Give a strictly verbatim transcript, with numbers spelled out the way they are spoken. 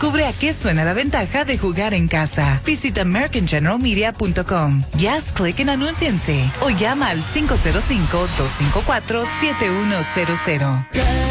Descubre a qué suena la ventaja de jugar en casa. Visita american general media punto com. Ya haz clic en Anúnciense o llama al cinco cero cinco, dos cinco cuatro, siete uno cero cero.